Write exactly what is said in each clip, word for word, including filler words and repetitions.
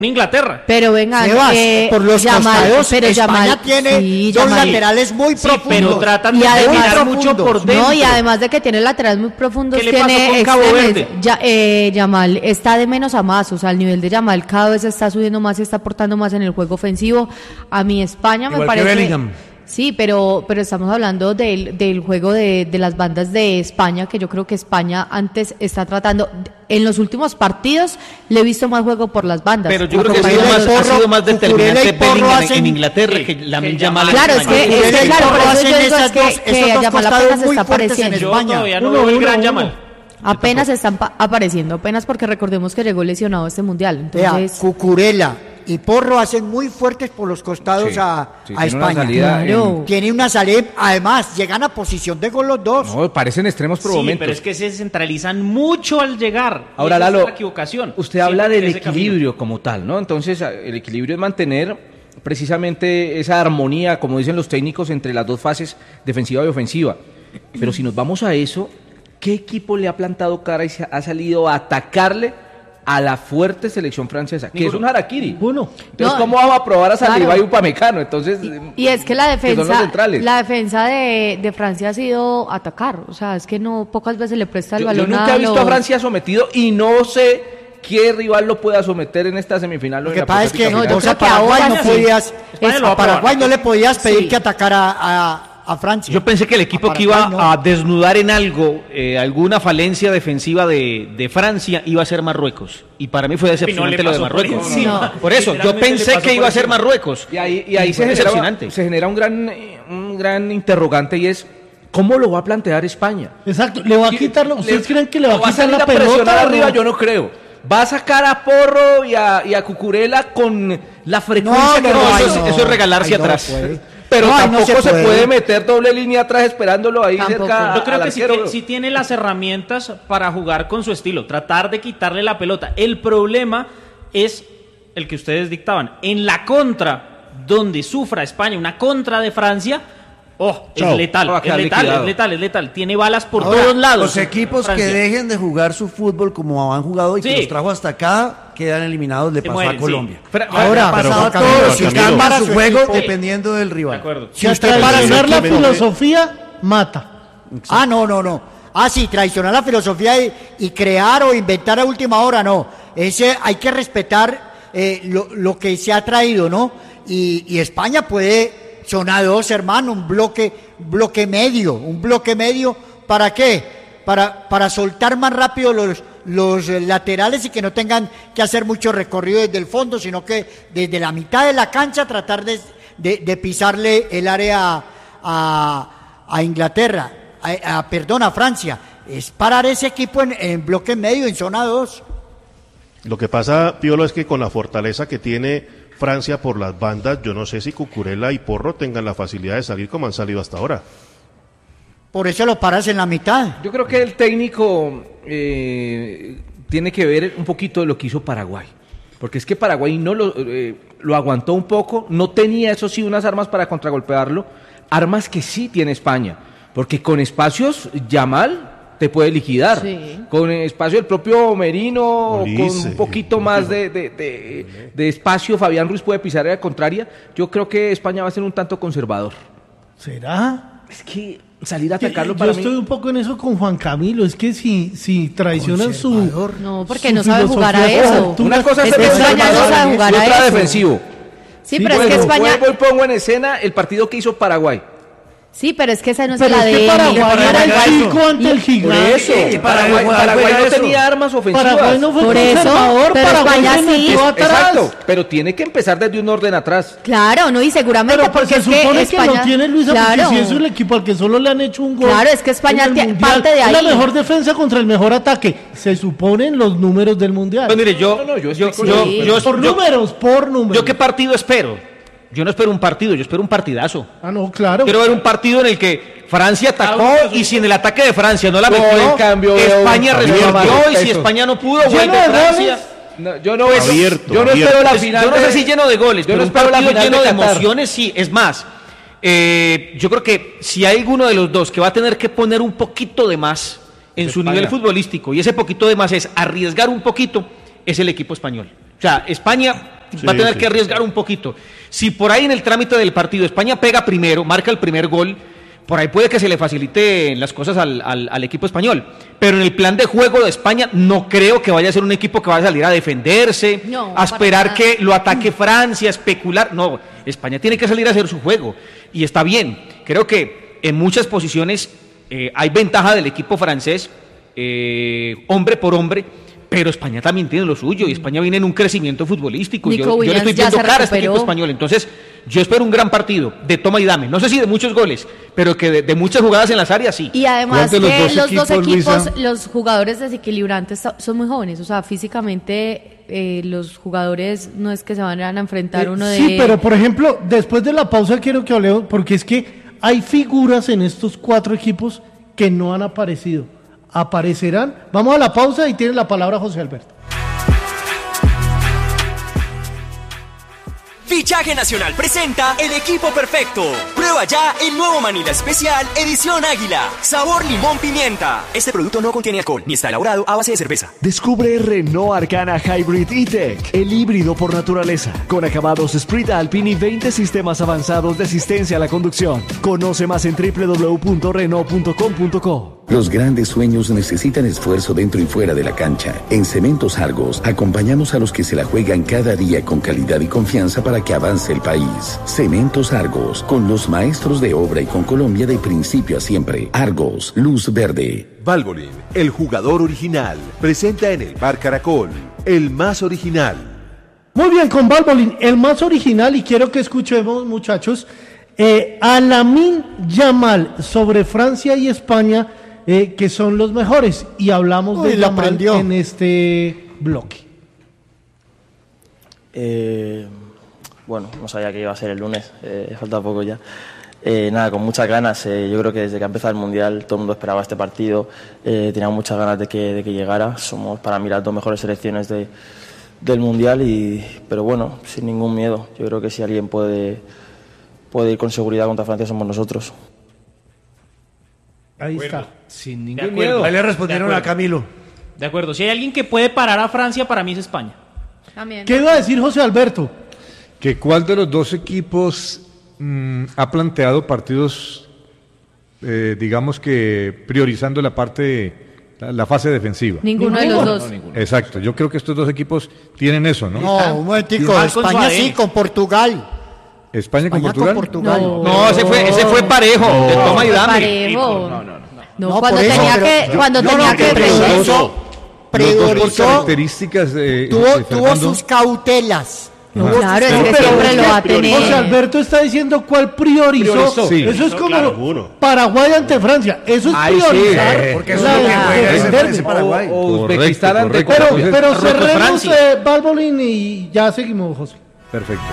Inglaterra. Pero venga, eh, por los Yamal, costados, pero España Yamal, tiene sí, dos Yamal. laterales muy sí, profundos. Pero tratan de mirar mucho por dentro. No, y además de que tiene laterales muy profundos, ¿qué le tiene pasó con Cabo Verde? Ya, eh, Yamal está de menos a más, o sea, el nivel de Yamal cada vez está subiendo más y está aportando más en el juego ofensivo. A mi España Igual me parece... Que Bellingham. Sí, pero pero estamos hablando del, del juego de, de las bandas de España, que yo creo que España antes está tratando, en los últimos partidos le he visto más juego por las bandas. Pero yo creo que ha sido más, ha sido más determinante Bellingham en, en Inglaterra sí, que Lamine Yamal en Claro, es que, es que claro, por eso yo digo es que, dos, que Yamal apenas está apareciendo. Yo todavía no veo el gran Yamal. Apenas están pa- apareciendo, apenas porque recordemos que llegó lesionado a este mundial. Entonces, Vea, Cucurella y Porro hacen muy fuertes por los costados sí, a, sí, a España. Una claro. en... Tiene una salida, además, llegan a posición de gol los dos. No, parecen extremos por sí, momentos. Pero es que se centralizan mucho al llegar. Ahora, Lalo, es la equivocación. Usted habla del equilibrio camino. como tal, ¿no? Entonces, el equilibrio es mantener precisamente esa armonía, como dicen los técnicos, entre las dos fases, defensiva y ofensiva. Pero si nos vamos a eso, ¿qué equipo le ha plantado cara y se ha salido a atacarle a la fuerte selección francesa? Que Ninguno. es un harakiri. Uno. Entonces, no, ¿cómo vamos a probar a Saliba claro. y Upamecano? Entonces, y, y es que la defensa, que la defensa de, de Francia ha sido atacar. O sea, es que no pocas veces le presta el yo, balón. Yo nunca a he visto los... a Francia sometido y no sé qué rival lo pueda someter en esta semifinal. Lo que pasa es que no, vos a Paraguay no podías, es, a Paraguay no le podías pedir sí. que atacara a a Francia. Yo pensé que el equipo que iba no. a desnudar en algo, eh, alguna falencia defensiva de, de Francia, iba a ser Marruecos. Y para mí fue decepcionante no lo de Marruecos. Por, no. por eso, yo pensé que iba a ser Marruecos. Y ahí, y ahí y se, genera, se genera un gran, un gran interrogante y es, ¿cómo lo va a plantear España? Exacto, ¿le va a quitar? ¿Ustedes creen que le va a quitar la pelota? Presionar arriba, yo no creo. Va a sacar a Porro y a, y a Cucurella con la frecuencia no, que no, no, ay, eso, no. eso es regalarse Ay, atrás. No Pero no, tampoco no se, se puede. puede meter doble línea atrás esperándolo ahí tampoco. cerca. Yo creo al que sí, arquero. sí tiene las herramientas para jugar con su estilo, tratar de quitarle la pelota. El problema es el que ustedes dictaban. En la contra, donde sufra España, una contra de Francia, oh, es letal, oh, es letal, es letal, es letal. Tiene balas por Ahora, todos lados. Los equipos Francia. que dejen de jugar su fútbol como han jugado y sí. que los trajo hasta acá, quedan eliminados, le pasó mueren, a Colombia. Sí. Ahora, ha pasado a todos, si están para su juego, equipo, dependiendo del rival. De acuerdo. Si usted traicionar la filosofía, mata. Exacto. Ah, no, no, no. Ah, sí, traicionar la filosofía y, y crear o inventar a última hora, no. Ese hay que respetar eh, lo, lo que se ha traído, ¿no? Y, y España puede, son a dos, hermano, un bloque, bloque medio, un bloque medio, ¿para qué? Para, para soltar más rápido los, los laterales y que no tengan que hacer mucho recorrido desde el fondo, sino que desde la mitad de la cancha tratar de, de, de pisarle el área a, a Inglaterra, a, a, perdón, a Francia. Es parar ese equipo en, en bloque medio, en zona dos. Lo que pasa, Piolo, es que con la fortaleza que tiene Francia por las bandas, yo no sé si Cucurella y Porro tengan la facilidad de salir como han salido hasta ahora. Por eso lo paras en la mitad. Yo creo que el técnico eh, tiene que ver un poquito de lo que hizo Paraguay. Porque es que Paraguay no lo, eh, lo aguantó un poco, no tenía, eso sí, unas armas para contragolpearlo, armas que sí tiene España. Porque con espacios, Yamal te puede liquidar. Sí. Con espacio el propio Merino, Ulises, con un poquito más de, de, de, de espacio, Fabián Ruiz puede pisar a la contraria. Yo creo que España va a ser un tanto conservador. ¿Será? Es que salir a atacarlo para Yo estoy mí... un poco en eso con Juan Camilo, es que si, si traicionan su... No, porque su no sabe jugar a eso. Una cosa es, es ser conservador y otra eso. defensivo. Sí, sí, pero bueno, es que España... Vuelvo y pongo en escena el partido que hizo Paraguay. Sí, pero es que esa no es pero la es de... Paraguay era el chico ante el gigante. Por eso, sí, Paraguay, Paraguay, Paraguay no tenía armas ofensivas. Paraguay no fue por eso, pero España sí. Exacto, pero tiene que empezar desde un orden atrás. Claro, no, y seguramente pero porque se es supone que España... que lo tiene Luisa, claro. porque si es el equipo al que solo le han hecho un gol. Claro, es que España mundial, parte de ahí. Es la mejor defensa contra el mejor ataque. Se suponen los números del mundial. Pues mire, yo... No, no, yo, yo, sí. yo, yo, yo por yo, números, por números. ¿Yo qué partido espero? Yo no espero un partido, yo espero un partidazo. Ah, no, claro. Quiero ver un partido en el que Francia atacó y si en el ataque de Francia no la no, metió, en cambio, España respondió y si España no pudo, vuelve Francia. No, yo no, pues, abierto, yo no abierto. espero la Pues, final. yo no sé si lleno de goles, yo pero no un espero la partido final lleno de, de Qatar. emociones, sí. Es más, eh, yo creo que si hay alguno de los dos que va a tener que poner un poquito de más en su España. nivel futbolístico, y ese poquito de más es arriesgar un poquito, es el equipo español. O sea, España Sí, va a tener sí, que arriesgar sí. un poquito. Si por ahí en el trámite del partido España pega primero, marca el primer gol, por ahí puede que se le facilite las cosas al, al, al equipo español. Pero en el plan de juego de España no creo que vaya a ser un equipo que vaya a salir a defenderse, No, a esperar para que lo ataque Francia, a especular. No, España tiene que salir a hacer su juego. Y está bien. Creo que en muchas posiciones eh, hay ventaja del equipo francés, eh, hombre por hombre. Pero España también tiene lo suyo y España viene en un crecimiento futbolístico. Nico Yo, yo le Williams estoy ya viendo se cara a este recuperó. equipo español. Entonces, yo espero un gran partido de toma y dame. No sé si de muchos goles, pero que de, de muchas jugadas en las áreas sí. Y además ¿Cuál de que los los dos dos equipos, equipos, Luisa? los jugadores desequilibrantes son muy jóvenes, o sea, físicamente eh, los jugadores no es que se van a enfrentar Eh, uno de... Sí, pero por ejemplo, después de la pausa quiero que hablemos, porque es que hay figuras en estos cuatro equipos que no han aparecido. Aparecerán. Vamos a la pausa y tiene la palabra José Alberto. Fichaje Nacional presenta el equipo perfecto. Prueba ya el nuevo Manila Especial Edición Águila. Sabor limón pimienta. Este producto no contiene alcohol ni está elaborado a base de cerveza. Descubre Renault Arcana Hybrid E-Tech, el híbrido por naturaleza, con acabados Sprint Alpine y veinte sistemas avanzados de asistencia a la conducción. Conoce más en doble u doble u doble u punto renault punto com punto co. Los grandes sueños necesitan esfuerzo dentro y fuera de la cancha. En Cementos Argos acompañamos a los que se la juegan cada día con calidad y confianza para que avance el país. Cementos Argos, con los maestros de obra y con Colombia de principio a siempre. Argos, luz verde. Valvoline, el jugador original, presenta en el Bar Caracol, el más original. Muy bien, con Valvoline, el más original, y quiero que escuchemos, muchachos, eh, a Lamine Yamal sobre Francia y España, eh, que son los mejores, y hablamos Uy, de la Yamal prendió. en este bloque. Eh, bueno, no sabía que iba a ser el lunes, eh, falta poco ya. Eh, nada, con muchas ganas. Eh, yo creo que desde que ha empezado el Mundial todo el mundo esperaba este partido. Eh, tenía muchas ganas de que, de que llegara. Somos para mí las dos mejores selecciones de, del Mundial, y, pero bueno, sin ningún miedo. Yo creo que si alguien puede, puede ir con seguridad contra Francia somos nosotros. Ahí Bueno, está. Sin De ningún acuerdo. miedo. Ahí le respondieron De a acuerdo. Camilo. De acuerdo, si hay alguien que puede parar a Francia, para mí es España. También. ¿Qué iba a decir José Alberto? ¿Que cuál de los dos equipos mm, ha planteado partidos, eh, digamos que priorizando la parte, la, la fase defensiva? Ninguno de los dos. Exacto, yo creo que estos dos equipos tienen eso, ¿no? No, un momentico, Mal con España su sí, A D N. con Portugal. España con España Portugal. con Portugal. No. No, ese fue, ese fue parejo, de toma y dame. Parejo. No, no, no. No, No, cuando por eso, tenía pero que, yo- cuando no, tenía no, que que defender. priorizó, Los dos por priorizó, características de, tuvo, de tuvo Fernando. sus cautelas. No, Tuvo claro, sus es que cautelas. siempre lo va a tener. José Alberto está diciendo cuál priorizó. Priorizó. Sí. Eso es como Claro, uno. Paraguay ante Francia. Eso es Ay, sí, priorizar. eh, porque eso la es lo que juega ese- defenderse. ese Paraguay. O, o Correcto, Uzbekistán ante correcto. Pero, Entonces, pero roto cerremos Francia. eh, Valvoline y ya seguimos, José. Perfecto.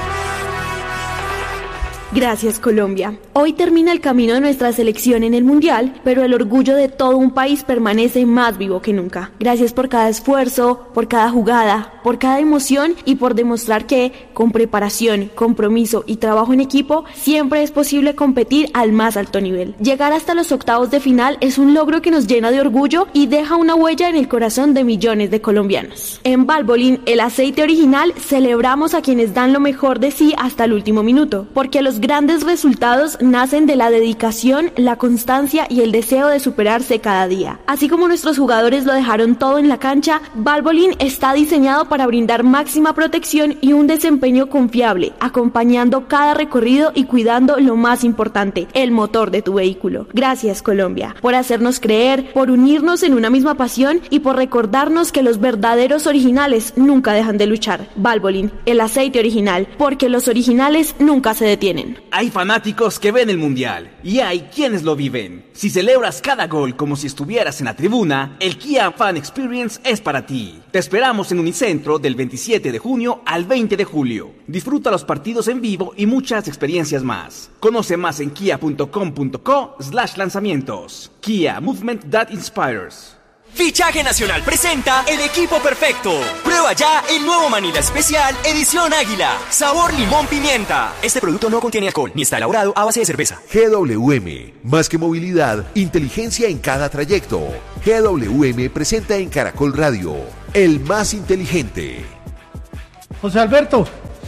Gracias, Colombia. Hoy termina el camino de nuestra selección en el Mundial, pero el orgullo de todo un país permanece más vivo que nunca. Gracias por cada esfuerzo, por cada jugada, por cada emoción y por demostrar que, con preparación, compromiso y trabajo en equipo, siempre es posible competir al más alto nivel. Llegar hasta los octavos de final es un logro que nos llena de orgullo y deja una huella en el corazón de millones de colombianos. En Valvoline, el aceite original, celebramos a quienes dan lo mejor de sí hasta el último minuto, porque los grandes resultados nacen de la dedicación, la constancia y el deseo de superarse cada día. Así como nuestros jugadores lo dejaron todo en la cancha, Valvoline está diseñado para brindar máxima protección y un desempeño confiable, acompañando cada recorrido y cuidando lo más importante, el motor de tu vehículo. Gracias, Colombia, por hacernos creer, por unirnos en una misma pasión y por recordarnos que los verdaderos originales nunca dejan de luchar. Valvoline, el aceite original, porque los originales nunca se detienen. Hay fanáticos que ven el Mundial y hay quienes lo viven. Si celebras cada gol como si estuvieras en la tribuna, el Kia Fan Experience es para ti. Te esperamos en Unicentro del veintisiete de junio al veinte de julio. Disfruta los partidos en vivo y muchas experiencias más. Conoce más en kia punto com punto co slash lanzamientos. Kia, movement that inspires. Fichaje Nacional presenta el equipo perfecto. Prueba ya el nuevo Manila Especial Edición Águila. Sabor limón pimienta. Este producto no contiene alcohol ni está elaborado a base de cerveza. G W M, más que movilidad, inteligencia en cada trayecto. G W M presenta en Caracol Radio, el más inteligente. José Alberto.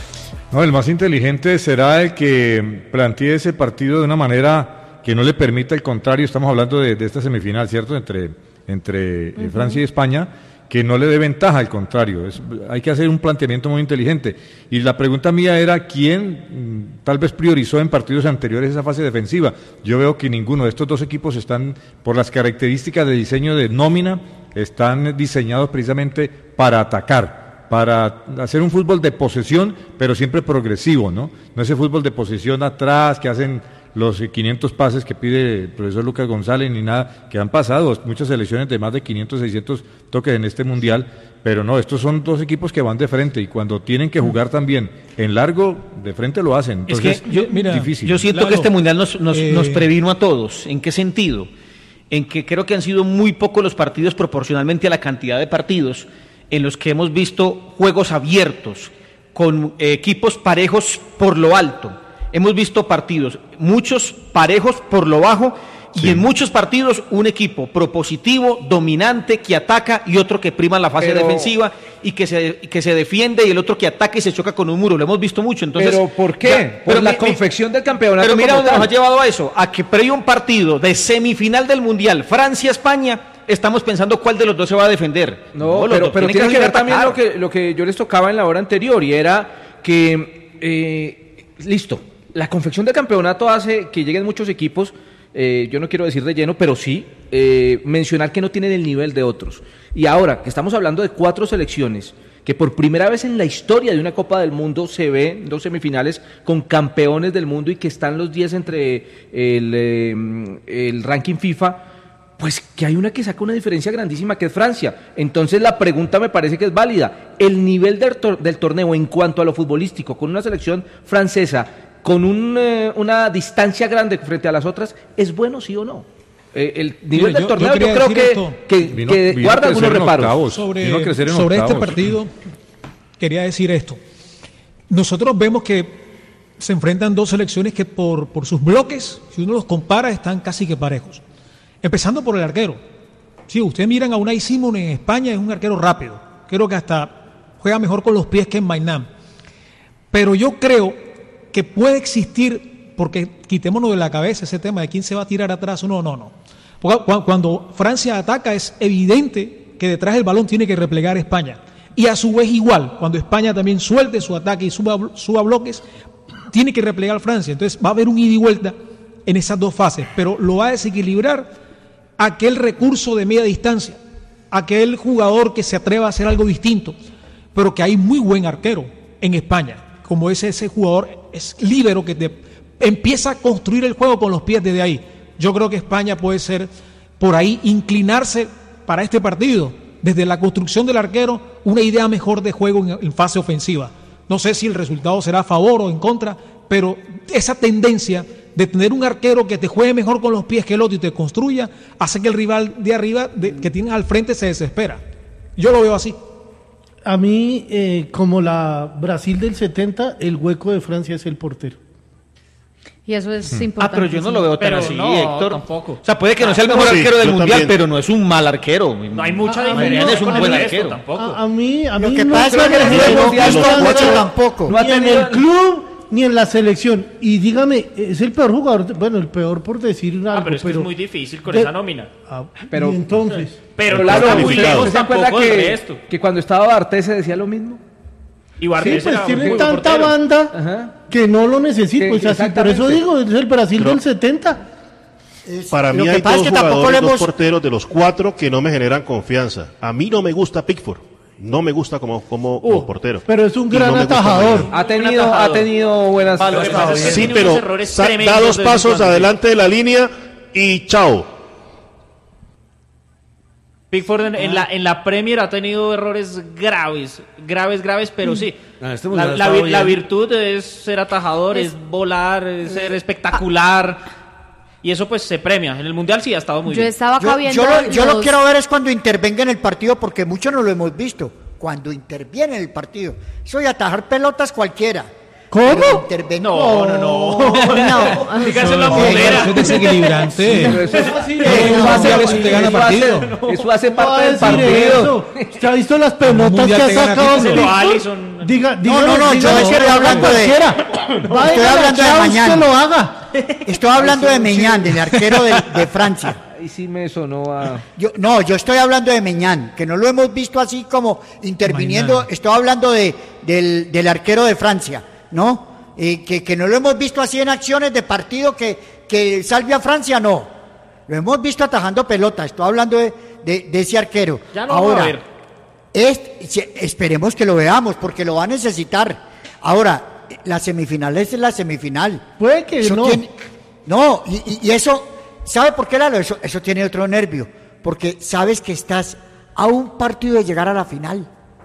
No, el más inteligente será el que plantee ese partido de una manera que no le permita el contrario. Estamos hablando de, de esta semifinal, ¿cierto? Entre, entre uh-huh. Francia y España, que no le dé ventaja, al contrario. Es, hay que hacer un planteamiento muy inteligente. Y la pregunta mía era, ¿quién tal vez priorizó en partidos anteriores esa fase defensiva? Yo veo que ninguno de estos dos equipos están, por las características de diseño de nómina, están diseñados precisamente para atacar, para hacer un fútbol de posesión, pero siempre progresivo, ¿no? No ese fútbol de posesión atrás, que hacen los quinientos pases que pide el profesor Lucas González, ni nada, que han pasado muchas selecciones de más de quinientos, seiscientos toques en este mundial, pero no, estos son dos equipos que van de frente y cuando tienen que jugar también en largo, de frente lo hacen. Entonces, es que yo, mira, difícil. Yo siento claro, que este mundial nos, nos, eh... nos previno a todos. ¿En qué sentido? En que creo que han sido muy pocos los partidos proporcionalmente a la cantidad de partidos en los que hemos visto juegos abiertos, con eh, equipos parejos por lo alto. Hemos visto partidos, muchos parejos por lo bajo, y sí. en muchos partidos un equipo propositivo, dominante, que ataca, y otro que prima la fase pero, defensiva y que se que se defiende, y el otro que ataca y se choca con un muro. Lo hemos visto mucho. Entonces, ¿pero por qué? Ya, por pero la mi, confección del campeonato. Pero mira dónde tal. nos ha llevado a eso, a que previo un partido de semifinal del Mundial, Francia-España, estamos pensando cuál de los dos se va a defender. No, no pero, pero tiene que, que ver también lo que, lo que yo les tocaba en la hora anterior, y era que, eh, listo, la confección del campeonato hace que lleguen muchos equipos, eh, yo no quiero decir de lleno, pero sí eh, mencionar que no tienen el nivel de otros. Y ahora que estamos hablando de cuatro selecciones, que por primera vez en la historia de una Copa del Mundo se ve dos semifinales con campeones del mundo y que están los diez entre el, eh, el ranking FIFA, pues que hay una que saca una diferencia grandísima, que es Francia. Entonces la pregunta me parece que es válida. El nivel del, tor- del torneo en cuanto a lo futbolístico, con una selección francesa, con un, eh, una distancia grande frente a las otras, ¿es bueno sí o no? Eh, el nivel Mira, del yo, torneo yo, yo creo que, esto, que, vino, que vino guarda algunos reparos. Sobre, sobre este partido, quería decir esto. Nosotros vemos que se enfrentan dos selecciones que por, por sus bloques, si uno los compara, están casi que parejos. Empezando por el arquero. Si ustedes miran a Unai Simón en España, es un arquero rápido. Creo que hasta juega mejor con los pies que en Maynard. Pero yo creo que puede existir, porque quitémonos de la cabeza ese tema de quién se va a tirar atrás. No, no, no. Porque cuando Francia ataca es evidente que detrás del balón tiene que replegar España. Y a su vez igual, cuando España también suelte su ataque y suba, suba bloques, tiene que replegar Francia. Entonces va a haber un ida y vuelta en esas dos fases, pero lo va a desequilibrar aquel recurso de media distancia, aquel jugador que se atreva a hacer algo distinto, pero que hay muy buen arquero en España, como ese, ese jugador es líbero que te, empieza a construir el juego con los pies desde ahí. Yo creo que España puede ser por ahí, inclinarse para este partido, desde la construcción del arquero, una idea mejor de juego en, en fase ofensiva. No sé si el resultado será a favor o en contra, pero esa tendencia de tener un arquero que te juegue mejor con los pies que el otro y te construya, hace que el rival de arriba de, que tienes al frente se desespera. Yo lo veo así. A mí, eh, como la Brasil del setenta, el hueco de Francia es el portero. Y eso es hmm. importante. Ah, pero yo no lo veo tan pero así, no, Héctor. Tampoco. O sea, puede que no sea el mejor sí, arquero del mundial, también. Pero no es un mal arquero. No hay mucha diferencia. No es un buen arquero tampoco. A, a mí, a mí lo que no pasa es que el mundial no tampoco. No ni en el club ni en la selección. Y dígame, es el peor jugador, bueno, el peor por decir algo. Ah, pero es, que pero es muy difícil con de, esa nómina. Ah, pero, y entonces. Pero, pero claro, está muy lejos tampoco que, del resto. Que cuando estaba Bartés se decía lo mismo. Y Bartés sí, pues tiene tanta banda Ajá. que no lo necesita. Pues así, por eso digo, es el Brasil pero, del setenta. Es, Para mí hay dos jugadores, dos porteros de los cuatro que no me generan confianza. A mí no me gusta Pickford. No me gusta como, como, uh, como portero. Pero es un gran no atajador. Ha tenido, atajador. ha tenido buenas cosas. Sí, pero da dos pasos adelante de la línea y chao. Pickford en, ah. en, la, en la Premier ha tenido errores graves, graves, graves, pero sí. Ah, este la, la, la virtud es ser atajador, es, es volar, es ser espectacular. Ah. Y eso pues se premia. En el Mundial sí ha estado muy yo bien. Estaba acá yo, viendo yo, lo, yo los... lo quiero ver es cuando intervenga en el partido, porque muchos no lo hemos visto. Cuando interviene en el partido. Eso de atajar pelotas cualquiera. ¿Cómo? No, no, no. No. Dígase la Eso bolera. es desequilibrante. Pero eso, eso, Sí, eso no, hace, no, eso te gana eso partido. hace- eso hace No va a parte del decir partido. eso. ¿Usted ha visto las pelotas Mundial que ha te gana sacado a ti, Víctor? pero Alisson- Diga, No, dígalo, no, no, yo dígalo, estoy dígalo, hablando de- cualquiera. Estoy Vaya, hablando de Chao, mañana. que lo haga. Estoy hablando de Meñán, del arquero de, de Francia. Ahí sí me sonó a... Yo, no, yo estoy hablando de Meñán, que no lo hemos visto así como interviniendo. Mañana. Estoy hablando de, del, del arquero de Francia, ¿no? Eh, que, que no lo hemos visto así en acciones de partido que, que salve a Francia, no. Lo hemos visto atajando pelota. Estoy hablando de, de, de ese arquero. Ya lo vamos Ahora, a ver. es- se- esperemos que lo veamos, porque lo va a necesitar. Ahora, la semifinal es la semifinal. Puede que Eso no. tiene- no, y, y- y eso, ¿sabe por qué, Lalo? Eso, eso tiene otro nervio, porque sabes que estás a un partido de llegar a la final,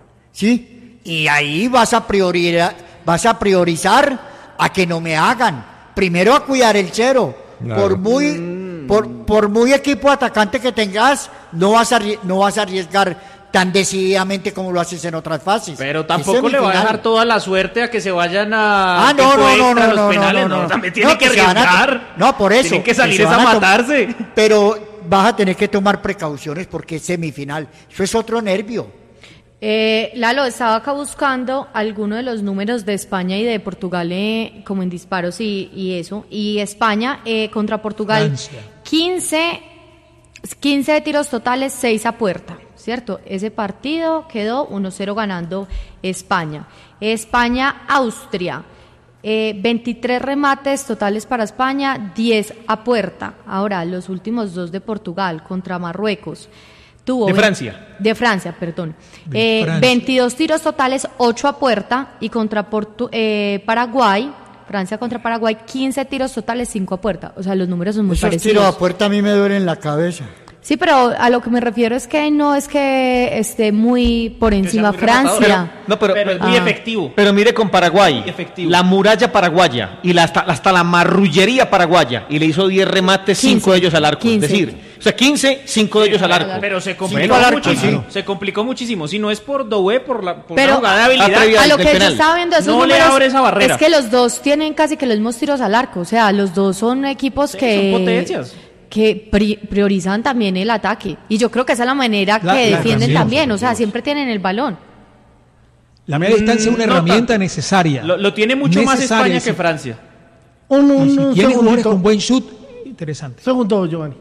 ¿sí? Y ahí vas a priorizar, vas a priorizar a que no me hagan. Primero a cuidar el cero, Claro. por muy, por, por muy equipo atacante que tengas, no vas a, arrie- no vas a arriesgar tan decididamente como lo haces en otras fases. Pero Es tampoco le va a semifinal. dejar toda la suerte a que se vayan a Ah, no, tiempo no, no, extra, no, a los no, penales, no, no, no. también tiene No, que que se van a- arriesgar. no, por eso. Tienen que salir se es a van tom- matarse. Pero vas a tener que tomar precauciones porque es semifinal. Eso es otro nervio. Eh, Lalo, estaba acá buscando algunos de los números de España y de Portugal eh, como en disparos y, y eso. Y España eh, contra Portugal, Francia. quince, quince de tiros totales, seis a puerta, ¿cierto? Ese partido quedó uno cero ganando España. España-Austria, eh, veintitrés remates totales para España, diez a puerta. Ahora, los últimos dos de Portugal contra Marruecos. Tuvo De ve- Francia. De Francia, perdón. De Eh, Francia. veintidós tiros totales, ocho a puerta. Y contra Portu- eh, Paraguay, Francia contra Paraguay, quince tiros totales, cinco a puerta. O sea, los números son muy Esos parecidos. tiros a puerta a mí me duelen la cabeza. Sí, pero a lo que me refiero es que no es que esté muy por encima muy rematador. Francia. No, pero, Pero es muy Ah. efectivo. Pero mire con Paraguay, Muy efectivo. la muralla paraguaya y la, hasta, hasta la marrullería paraguaya, y le hizo diez remates, cinco de ellos al arco. quince. Es decir, o sea, quince, cinco de ellos al arco. Pero se complicó Cinco al arco, muchísimo. sí. Se complicó muchísimo. Si no es por Doué, por la por Pero una jugada de habilidad. atrevida a lo del que yo penal. estaba viendo esos No le números abre esa barrera. es que los dos tienen casi que los mismos tiros al arco. O sea, los dos son equipos Sí, que son potencias. que pri- priorizan también el ataque. Y yo creo que esa es la manera La- que la defienden canción, también. O sea, siempre tienen el balón. La media distancia es una Mm, no herramienta tanto. necesaria. Lo, lo tiene mucho más Necesaria, España sí. que Francia. Un, un, Y si un tiene jugadores segundito. con buen shoot, interesante. Segundo, Giovanni.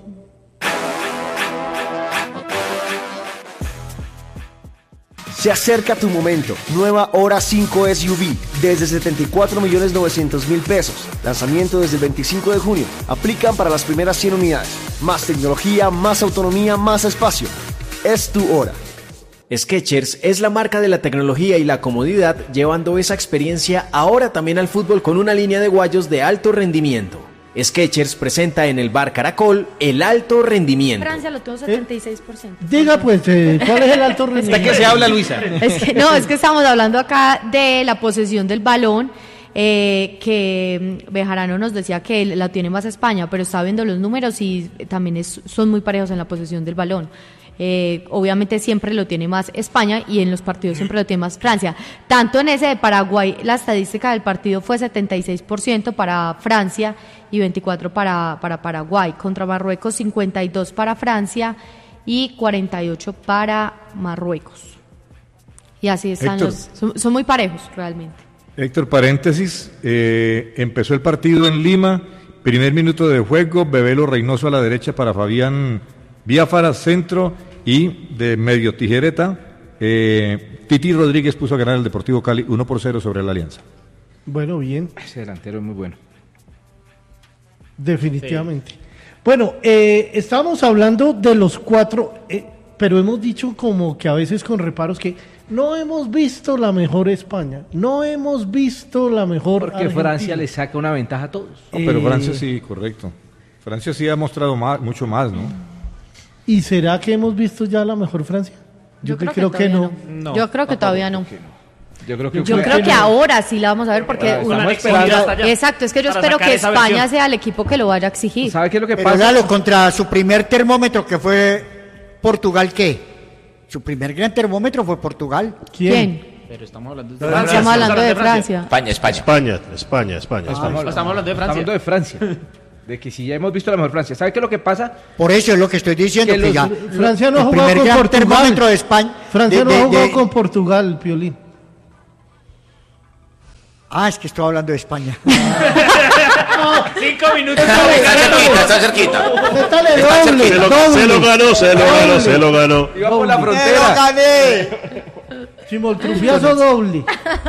Se acerca tu momento. Nueva Hora cinco S U V desde setenta y cuatro millones novecientos mil pesos. Lanzamiento desde el veinticinco de junio. Aplican para las primeras cien unidades. Más tecnología, más autonomía, más espacio. Es tu hora. Skechers es la marca de la tecnología y la comodidad, llevando esa experiencia ahora también al fútbol con una línea de guayos de alto rendimiento. Skechers presenta en el Bar Caracol el alto rendimiento. Francia lo tuvo setenta y seis por ciento. Diga pues, eh, ¿cuál es el alto rendimiento? ¿De qué se habla, Luisa? Es que, no, es que estamos hablando acá de la posesión del balón, eh, que mm, Bejarano nos decía que la tiene más España, pero está viendo los números y también es- son muy parejos en la posesión del balón. Eh, obviamente siempre lo tiene más España y en los partidos siempre lo tiene más Francia. Tanto en ese de Paraguay, la estadística del partido fue setenta y seis por ciento para Francia y veinticuatro por ciento para, para Paraguay. Contra Marruecos, cincuenta y dos para Francia y cuarenta y ocho para Marruecos. Y así están Héctor. los... Son, son muy parejos realmente. Héctor, paréntesis, eh, empezó el partido en Lima, primer minuto de juego, Bebelo Reynoso a la derecha para Fabián Biafara, centro, y de medio tijereta, eh, Titi Rodríguez puso a ganar el Deportivo Cali uno por cero sobre la Alianza. Bueno, bien, Ese delantero es muy bueno. definitivamente. Bueno, eh, estábamos hablando de los cuatro, eh, pero hemos dicho como que a veces con reparos que no hemos visto la mejor España, no hemos visto la mejor Porque Argentina. Francia le saca una ventaja a todos. No, pero Eh, Francia sí, correcto. Francia sí ha mostrado más, mucho más, ¿no? ¿Y será que hemos visto ya la mejor Francia? Yo, que creo que, todavía no. Yo creo que todavía no. Yo creo que, Yo fue- creo que ahora sí la vamos a ver porque Estamos uno- esperando hasta allá exacto, es que yo para espero sacar que esa España versión. sea el equipo que lo vaya a exigir. ¿Sabe qué es lo que Pero pasa? Lalo, contra su primer termómetro que fue Portugal, ¿qué? Su primer gran termómetro fue Portugal. ¿Quién? Pero estamos hablando de Francia. Estamos hablando de Francia. España, España. España, España, España. Ah, España. estamos hablando de Francia. Hablando de Francia. De que si ya hemos visto la mejor Francia. ¿Sabe qué es lo que pasa? Por eso es lo que estoy diciendo. Que Que los- ya, Francia no ha el jugado primer con gran Portugal. termómetro de España. Francia de- no ha de- jugado de- con Portugal, Piolín. Ah, es que estoy hablando de España. Cinco minutos. Está cerquita, está cerquita. Métale Está doble, Se lo, doble. se lo ganó, se lo ganó, se lo ganó. Iba por la ¡Me lo frontera. gané! Chimoltrufiazo doble.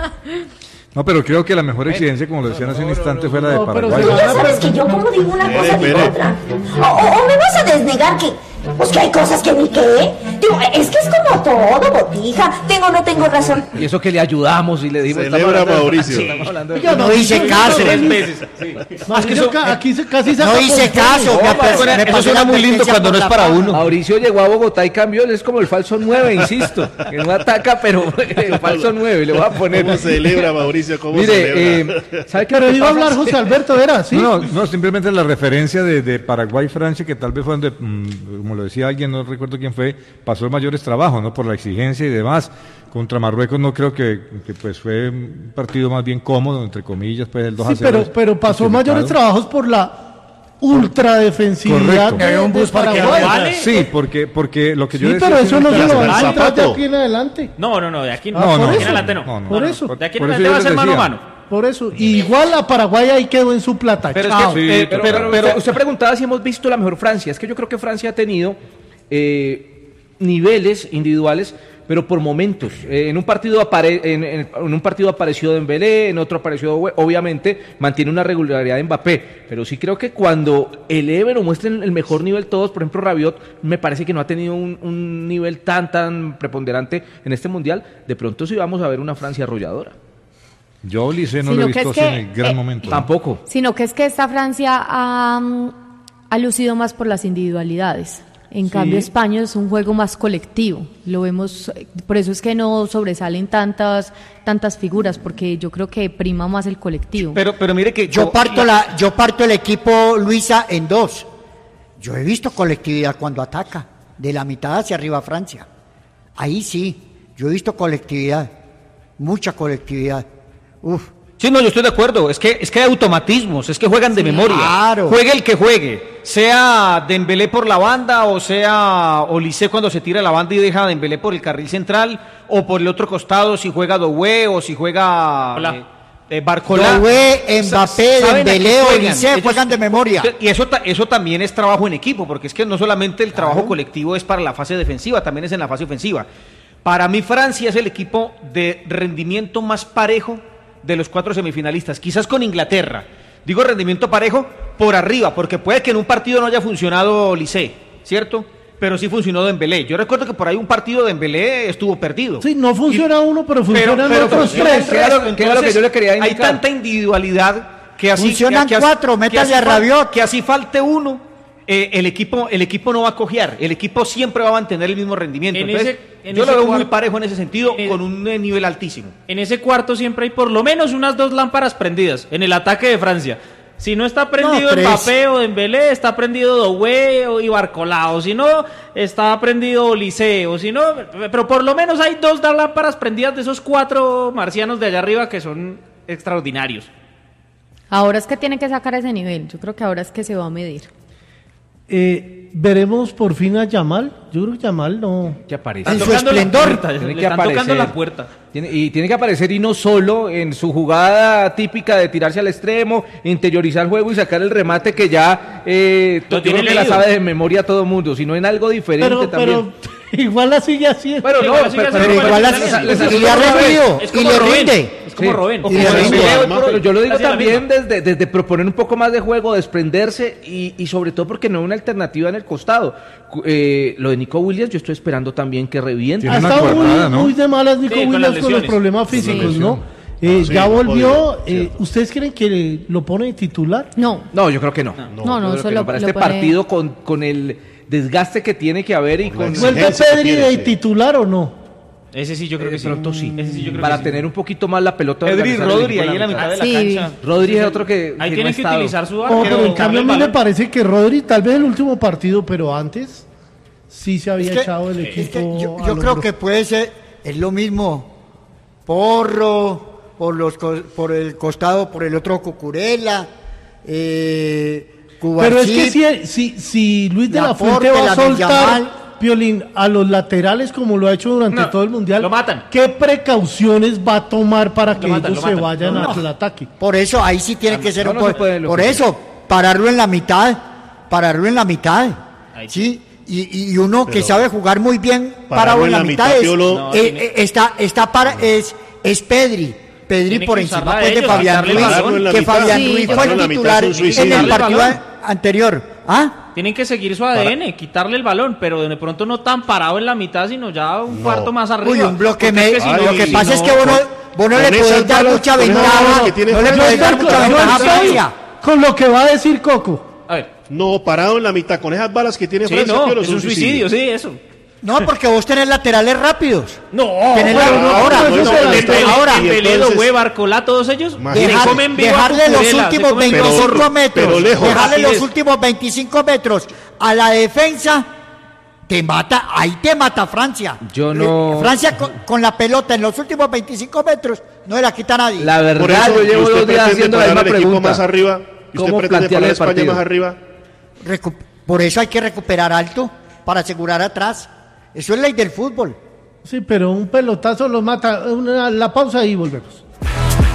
No, pero creo que la mejor exigencia, como lo decían hace un instante, fue la de No, pero Paraguay. se Ya sabes que yo como digo una cosa Espere, digo espere. otra. O, o- o me vas a desnegar que, pues que hay cosas que ni qué. Digo, es que es como todo, botija. Tengo o no tengo razón. Y eso que le ayudamos y le dimos. Celebra Mauricio. Yo no hice caso. Mauricio ca- aquí se, casi saca No hice por- caso. me apre- me pasó suena una muy lindo advertencia cuando no por es la para paz. uno. Mauricio llegó a Bogotá y cambió, él es como el falso nueve, insisto, que no ataca, pero el falso nueve, le voy a poner. ¿Cómo celebra, Mauricio? ¿Cómo Mire, celebra? eh, ¿sabe qué Pero es lo que iba a pasa? hablar José Alberto, ¿era? ¿Sí? No, no, no, simplemente la referencia de, de Paraguay-Francia, que tal vez fue donde, mm, como lo decía alguien, no recuerdo quién fue, pasó mayores trabajos, ¿no? Por la exigencia y demás. Contra Marruecos no creo que, que pues fue un partido más bien cómodo, entre comillas, pues el dos a Sí, cero. pero, es pero pasó justificado. mayores trabajos por la ultradefensividad Correcto. de, Había un de bus para que Paraguay. vale. Sí, porque, porque lo que yo Sí, decía... pero es que eso no se está- lo van a zapato. entrar de aquí en adelante. No, no, no, de aquí no. Ah, No, de no, aquí en eso adelante no. no, no, Por no, eso. De aquí en por eso adelante yo va a les ser mano a decía. mano. Por eso. Y igual a Paraguay ahí quedó en su plata. Pero, es Chao. que, Sí, eh, pero- pero, pero- pero usted preguntaba si hemos visto la mejor Francia. Es que yo creo que Francia ha tenido eh, niveles individuales, pero por momentos. Eh, en un partido apare en, en- en un partido apareció Dembélé, en otro apareció Owe- obviamente mantiene una regularidad de Mbappé, pero sí creo que cuando eleven o muestren el mejor nivel todos, por ejemplo Rabiot, me parece que no ha tenido un, un nivel tan tan preponderante en este mundial. De pronto sí vamos a ver una Francia arrolladora. Yo a Olise no Sino lo he que visto es así que, en el gran eh, momento. Tampoco. Sino que es que esta Francia ha, mm, ha lucido más por las individualidades. En cambio, España es un juego más colectivo. Lo vemos, eh, por eso es que no sobresalen tantas tantas figuras, porque yo creo que prima más el colectivo. Pero, pero mire que Yo parto la, yo parto el equipo, Luisa, en dos. Yo he visto colectividad cuando ataca, de la mitad hacia arriba Francia. Ahí sí, yo he visto colectividad, mucha colectividad. Uf. Sí, no, yo estoy de acuerdo. Es que, es que hay automatismos, es que juegan de memoria. claro. Juegue el que juegue, sea Dembélé por la banda o sea Olise cuando se tira la banda y deja a Dembélé por el carril central o por el otro costado si juega Doué o si juega Hola. eh, Barcola. Doué, Mbappé, Saben a qué Dembélé, juegan. Olise, Ellos- juegan de memoria. Y eso, ta- eso también es trabajo en equipo, porque es que no solamente el trabajo colectivo es para la fase defensiva, también es en la fase ofensiva. Para mí Francia es el equipo de rendimiento más parejo de los cuatro semifinalistas, quizás con Inglaterra. Digo rendimiento parejo por arriba, porque puede que en un partido no haya funcionado Olise, ¿cierto? Pero sí funcionó Dembélé. Yo recuerdo que por ahí un partido de Dembélé estuvo perdido. Sí, no funciona uno, pero funcionan pero otros funciona tres. el resto. que era lo que yo le quería Hay indicar. tanta individualidad que así Funcionan que, que cuatro, así- métale que así a fal- Rabiot. que así falte uno, eh, el equipo el equipo no va a cojear, el equipo siempre va a mantener el mismo rendimiento. En Entonces, ese- en yo ese lo veo muy cuarto- parejo en ese sentido, en- con un eh, nivel altísimo. En ese cuarto siempre hay por lo menos unas dos lámparas prendidas en el ataque de Francia. Si no está prendido No, tres. Mbappé o Dembélé, está prendido Doué o y Barcola, o si no, está prendido Olise, o si no, pero por lo menos hay dos lámparas prendidas de esos cuatro marcianos de allá arriba que son extraordinarios. Ahora es que tiene que sacar ese nivel. Yo creo que ahora es que se va a medir. Eh, Veremos por fin a Yamal. Yo creo que Yamal no. Que aparece. En su Tocando la esplendor. puerta, Tiene le que están tocando aparecer. la puerta. Tiene- y tiene que aparecer y no solo en su jugada típica de tirarse al extremo, interiorizar el juego y sacar el remate que ya eh, Lo yo tiene creo que la leído. sabe de memoria todo el mundo, sino en algo diferente Pero, también. pero igual la sigue haciendo. Bueno, no, Igual la sigue pero, haciendo Pero con igual el la- italiano. les- y le ha les- rendido, Es y como le Robben. rinde. Es como Robben. O Y como le Dembélé, rinde. pero yo lo digo Casi la también misma. desde, desde proponer un poco más de juego, desprenderse y, y sobre todo porque no hay una alternativa en el costado. Cu- eh, lo de Nico Williams, yo estoy esperando también que reviente. Tiene Ha una estado muy, coartada, ¿no? muy de malas Nico Sí, con Williams las con, los lesiones. problemas físicos, lesión. ¿no? Eh, Ah, sí, ya no volvió. podía, eh, cierto. ¿Ustedes creen que lo pone de titular? No, No, yo creo que no. no, no, Yo creo que solo no. Para lo este pone- partido con, con el desgaste que tiene que haber y con... exigencia. ¿Vuelve que Pedri tiene, de sí. titular o no? Ese sí, yo creo que De sí. pronto sí. Ese sí, yo creo para que sí. tener un poquito más la pelota. Pedri y organizar el Rodri equipo ahí en la mitad de la Sí. cancha. Rodri es otro que, Ahí que no ha tienen que estado. utilizar su No, arquero. pero en cambio a darle el mí me balón. parece que Rodri, tal vez el último partido, pero antes sí se había Es que- echado el es equipo. que yo, al yo creo hombro. que puede ser, es lo mismo Porro, por los por el costado, por el otro Cucurella, eh, Cubarsí, pero es que si, si, si Luis de la, la Fuente va a soltar, Piolín, a los laterales como lo ha hecho durante no, todo el Mundial, lo matan. ¿Qué precauciones va a tomar para lo que matan, ellos se vayan no, al ataque? Por eso, ahí sí tiene que ser no, un no po- se puede por eso, pararlo en la mitad, pararlo en la mitad, ahí ¿sí? Y, y uno pero que sabe jugar muy bien parado en la, la mitad, mitad es, no, eh, tiene... está, está para, es, es Pedri. Pedri por encima pues, de Fabián Ruiz, que Fabián sí, Ruiz fue el titular en el partido anterior. ¿Ah? Tienen que seguir su A D N, para... quitarle el balón, pero de pronto no tan parado en la mitad, sino ya un no. cuarto más arriba. Uy, un bloque medio. Si no, lo que si pasa no, es que vos no, vos no le podés dar mucha ventaja. No le podés dar mucha ventaja a Francia. Con lo que va a decir Coco. A ver. No, parado en la mitad, con esas balas que tiene sí, Francia. No, es un suicidio, sí, eso. No, porque vos tenés laterales rápidos. No, tenés bueno, la, no, ahora, no, no, no, no, ahora, Peledo, Hueva, Arcolá, todos ellos dejar, dejarle los últimos veinticinco pero, metros, pero lejos, dejarle los es. últimos veinticinco metros a la defensa, te mata, ahí te mata Francia. Yo no. Francia con, con la pelota en los últimos veinticinco metros no le la quita nadie. La verdad, yo llevo dos días haciendo la misma pregunta. Más arriba, ¿cómo plantear el España partido? Más arriba? Recu- por eso hay que recuperar alto para asegurar atrás. Eso es ley del fútbol. Sí, pero un pelotazo los mata. Una, la pausa y volvemos.